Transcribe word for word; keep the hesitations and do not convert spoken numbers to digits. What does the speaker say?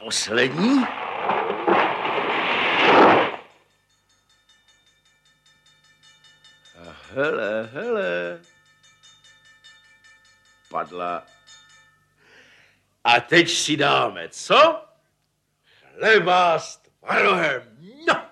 poslední. A hele, hele. Padla. A teď si dáme, co? Chleba s tvarohem. No.